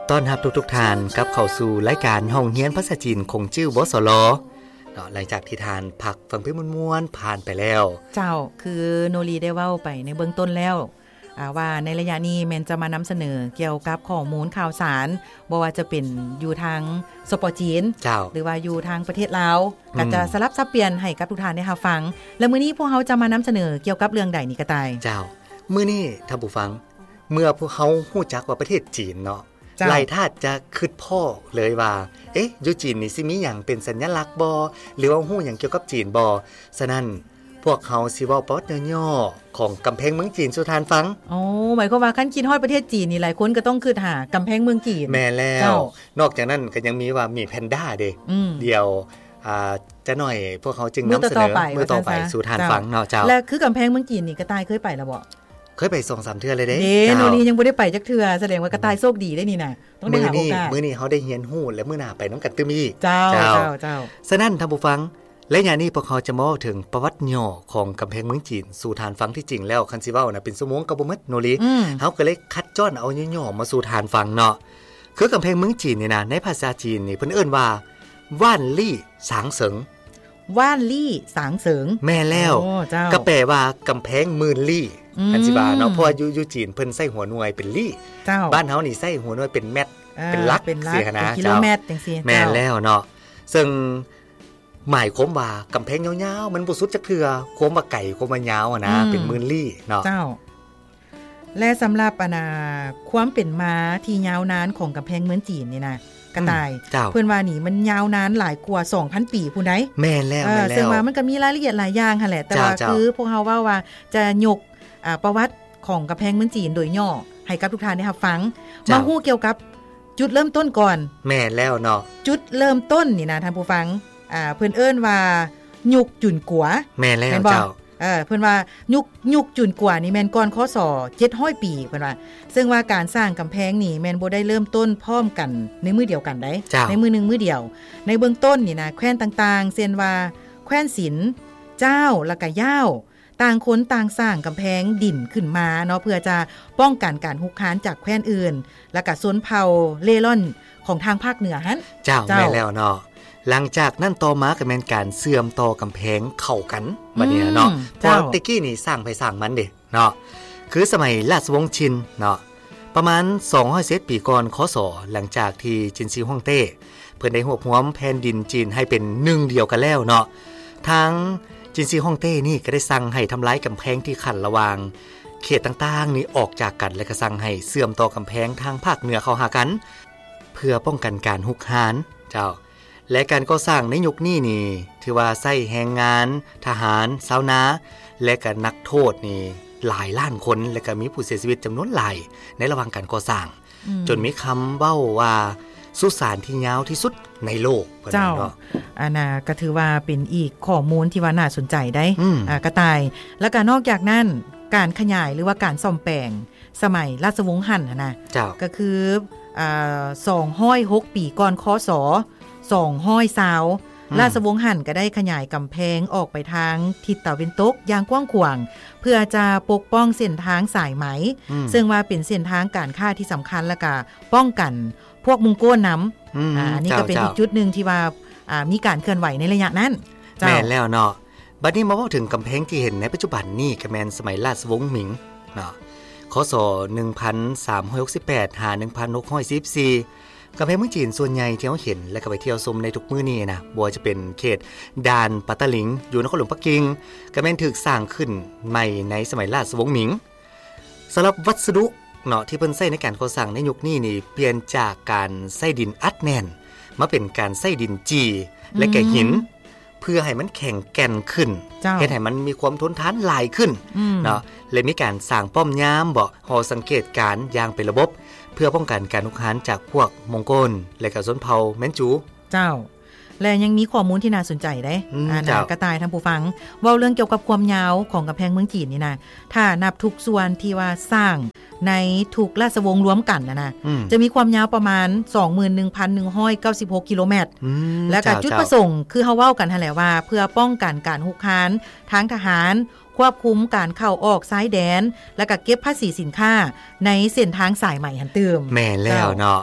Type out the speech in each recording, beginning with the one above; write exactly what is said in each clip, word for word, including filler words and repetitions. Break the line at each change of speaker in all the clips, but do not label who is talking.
ต้อนรับทุกๆท่านกลับเข้าสู่รายการห้องเรียนภาษาจีนคงชื่อวสลเนาะหลังจากที่ทานพักฟังเพลงม่วนๆผ่านไปแล้ว
เจ้าคือโนรีได้เว้าไปในเบื้องต้นแล้วว่าในระยะนี้แมนจะมานำเสนอเกี่ยวกับข้อมูลข่าวสารบ่ว่าจะเป็นอยู่ทางสปจีนหรือว่าอยู่ทางประเทศลาวก็จะสลับซับเปลี่ยนให้กับทุกท่านได้รับฟังและมื้อนี้พวกเราจะมานำเสนอเกี่ยวกับเรื่องใดนี่ก็ตาย
เจ้ามื้อนี้ท่านผู้ฟังเมื่อพวกเขาฮู้จักว่าประเทศจีนเนาะหลายท่านจะคิดพ้อเลยว่าเอ๊ะอยู่จีนนี่สิมีหยังเป็นสัญลักษณ์บ่หรือว่าฮู้หยังเกี่ยวกับจีนบ่ฉะนั้นพวกเขาสิเว้าประวัติย่อๆของกำแพงเมืองจีนสู่ท่านฟัง
อ๋อหมายความว่าคันคิดฮอดประเทศจีนนี่หลายคนก็ต้องคิดหากำแพงเมืองจีน
แม่แล้วนอกจากนั้นก็ยังมีว่ามีแพนด้าเด้เดี๋ยวอ่าจะหน่อยพวกเขาจึงนำเสนอมื้อต่อไปสู่ท่านฟังเนาะเจ้า
และคือกำแพงเมืองจีนนี่ก็ตายเคยไปแล้วบ่
เคยไป สองสาม เทื่อเลยเด้
เด้โนนี่ยังบ่ได้ไปจักเทื่อแสดงว่ากระต่ายโชคดีได้นี่น่ะต้องได้หาโอกาส
มื้อนี้เฮาได้เรียนรู้และมื้อหน้าไปนำกันตึมอีก
เจ้าเจ้าเจ้า
ฉะนั้นท่านผู้ฟังและอย่างนี้พวกเขาจะมาเว้าถึงประวัติย่อของกำแพงเมืองจีนสู่ทานฟังที่จริงแล้วคันสิเว้าน่ะเป็นชั่วโมงก็บ่หมดโนลีเฮาก็เลยคัดจ้อนเอาย่อๆมาสู่ทานฟังเนาะคือกำแพงเมืองจีนนี่นะในภาษาจีนนี่เพิ่นเอิ้นว่าว่านลี่สางเสิง
ว่านลี่สางเสิง
แม่แล้วก็แปลว่ากำแพงหมื่นลี่อันสิว่าเนาะเพราะว่าอยู่อยู่จีนเพิ่นใช้หัวหน่วยเป็นลี่บ้านเฮานี่ใช้หัวหน่วยเป็นแมตรเป็นลักเสียนะ
กิโลเมตรจังซี่
แม่แล้วเนาะซึ่งหมายความว่ากำแพงยาวๆมันบ่สุดจักเทื่อความว่าไก่ความว่ายาวอ่ะนะเป็นหมื่นลี่เนาะ
เจ้าและสำหรับอนาความเป็นมาที่ยาวนานของกำแพงเมืองจีนนี่นะกระต่ายเพิ่นว่านี่มันยาวนานหลายกว่า สองพัน ปีพู้นใด
แม่นแล้วแม่นแล้ว
ซึ่งว่ามันก็มีรายละเอียดหลายอย่างหั่นแหละแต่ว่าคือพวกเฮาเว้าว่าจะยกอ่าประวัติของกำแพงเมืองจีนโดยย่อให้กับทุกท่านได้รับฟังมาฮู้เกี่ยวกับจุดเริ่มต้นก่อน
แม่นแล้วเนาะ
จุดเริ่มต้นนี่นะท่านผู้ฟังอ่าเพิ่นเอิ้นว่ายุคจุนกัว
แม่นแล้วเจ้า
เออเพิ่นว่ายุคยุคจุนกัวนี่แม่นก่อนคศเจ็ดร้อยปีเพิ่นว่าซึ่งว่าการสร้างกำแพงนี่แม่นบ่ได้เริ่มต้นพร้อมกันในมื้อเดียวกันได้ในมื้อนึงมื้อเดียวในเบื้องต้นนี่นะแคว้นต่างๆเช่นว่าแคว้นศิลป์เจ้าแล้วก็ย่าวต่างคนต่างสร้างกำแพงดินขึ้นมาเนาะเพื่อจะป้องกันการฮุกคานจากแคว้นอื่นแล้วก็ชนเผ่าเล่ร่อนของทางภาคเหนือหั่น
เจ้าแม่แล้วเนาะหลังจากนั้นต่อมาก็แม่นการเสื่อมต่อกำแพงเข้ากันบัดนี้เนาะเพราะตะกี้นี่สร้างไปสร้างมันเด้เนาะคือสมัยราชวงศ์ชินเนาะประมาณสองร้อยสิบปีก่อนคศหลังจากที่จินซีฮ่องเต้เพิ่นได้รวบรวมแผ่นดินจีนให้เป็นหนึ่งเดียวกันแล้วเนาะทางจินซีฮ่องเต้นี่ก็ได้สั่งให้ทำลายกำแพงที่ขั้นระหว่างเขตต่างๆนี่ออกจากกันและก็สั่งให้เสื่อมต่อกำแพงทางภาคเหนือเข้าหากันเพื่อป้องกันการฮุกฮานเจ้าและการก่อสร้างในยุคนี้นี่ถือว่าใช้แรงงานทหารชาวนาและก็นักโทษนี่หลายล้านคนและก็มีผู้เสียชีวิตจำนวนหลายในระหว่างการก่อสร้างจนมีคำเว้าว่าสุสานที่ยาวที่สุดในโลก
เจ้าอันน่ะก็ถือว่าเป็นอีกข้อมูลที่ว่าน่าสนใจได้อ่ากระต่ายแล้วก็นอกจากนั้นการขยายหรือว่าการซ่อมแปลงสมัยราชวงศ์ฮั่นนะก็คืออ่าสองร้อยหกปีก่อนคศสองร้อยสาวราชวงศ์ฮั่นก็ได้ขยายกำแพงออกไปทางทิศตะวันตกอย่างกว้างขวางเพื่อจะปกป้องเส้นทางสายไหมซึ่งว่าเป็นเส้นทางการค้าที่สำคัญและก็ป้องกันพวกมงโก้นน้ำ อ่าอันนี้ก็เป็นอีกจุดหนึ่งที่ว่าอ่ามีการเคลื่อนไหวในระยะนั้น
แม่นแล้วเนาะบัดนี้มาเว้าถึงกำแพงที่เห็นในปัจจุบันนี่ก็แม่นสมัยราชวงศ์หมิงเนาะคศหนึ่งพันสามร้อยหกสิบแปดถึงหนึ่งพันหกร้อยสี่สิบสี่กำแพงเมืองจีนส่วนใหญ่ที่เราเห็นและก็ไปเที่ยวชมในทุกมื้อนี้นะบ่ว่าจะเป็นเขตด่านปัตตาหลิงอยู่นครหลวงปักกิ่งก็แม่นถูกสร้างขึ้นใหม่ในสมัยราชวงศ์หมิงสำหรับวัสดุเนาะที่เพิ่นใช้ในการก่อสร้างในยุคนี้นี่เปลี่ยนจากการใช้ดินอัดแน่นมาเป็นการใช้ดินจีและก็หินเพื่อให้มันแข็งแกร่งขึ้นเฮ็ดให้มันมีความทนทานหลายขึ้นเนาะเลยมีการสร้างป้อมยามบ่หอสังเกตการณ์อย่างเป็นระบบเพื่อป้องกันการลุกฮานจากพวกมองโกลและก็ชนเผ่าแม้นจู
เจ้าและยังมีข้อมูลที่น่าสนใจได้อ่านกระต่ายท่านผู้ฟังเว้าเรื่องเกี่ยวกับความยาวของกำแพงเมืองจีนนี่นะถ้านับทุกส่วนที่ว่าสร้างในทุกราชวงศ์รวมกันนะนะจะมีความยาวประมาณ สองหมื่นหนึ่งพันหนึ่งร้อยเก้าสิบหก กิโลเมตรและก็จุดประสงค์คือเฮาเว้ากันหั่นแหละว่าเพื่อป้องกันการฮุกฮานทางทหารควบคุมการเข้าออกซ้ายแดนและก็เก็บภาษีสินค้าในเส้นทางสายใหม่หันเติม
แม่นแล้วเนาะ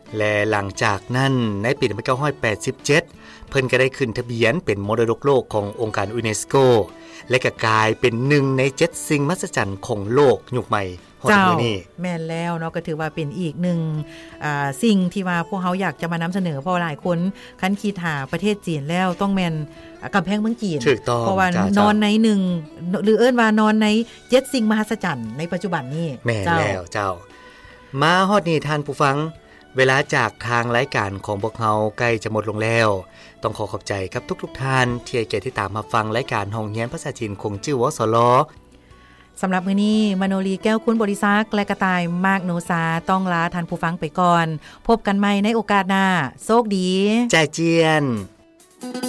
และหลังจากนั้นในปีหนึ่งพันเก้าร้อยแปดสิบเจ็ดเพิ่นก็ได้ขึ้นทะเบียนเป็นมรดกโลกขององค์การยูเนสโกและก็กลายเป็นหนึ่งในเจ็ดสิ่งมหัศจรรย์ของโลกยุคใหม่ฮอดมื้อนี้
แม่นแล้วเนาะก็ถือว่าเป็นอีกหนึ่งอ่าสิ่งที่ว่าพวกเฮาอยากจะมานำเสนอเพราะหลายคนคันคิดหาประเทศจีนแล้วต้องแม่นกำแพงเมืองจีนเพราะว่านอนในหนึ่งหรือเอิ้นว่านอนในเจ็ดสิ่งมหัศจรรย์ในปัจจุบันนี้
แม่นแล้วเจ้ามาฮอดนี้ท่านผู้ฟังเวลาจากทางรายการของพวกเฮาใกล้จะหมดลงแล้วต้องขอขอบใจกับทุกๆท่านที่ให้เกียรติที่ตามมาฟังรายการห้องเรียนภาษาจีนคงจื้อวสล
สำหรับมื้อนี้มโนรีแก้วคุณบริษัทและกระต่ายมากโนซาต้องลาท่านผู้ฟังไปก่อนพบกันใหม่ในโอกาสหน้าโชคดี
ใจเจียน